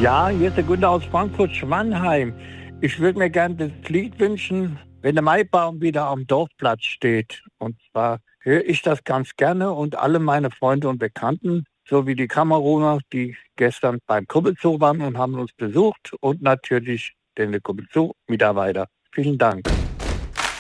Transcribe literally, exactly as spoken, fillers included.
Ja, hier ist der Günther aus Frankfurt-Schwannheim. Ich würde mir gerne das Lied wünschen, wenn der Maibaum wieder am Dorfplatz steht. Und zwar höre ich das ganz gerne und alle meine Freunde und Bekannten, sowie die Kameruner, die gestern beim Kuppelzoo waren und haben uns besucht und natürlich den Kuppelzoo-Mitarbeiter. Vielen Dank.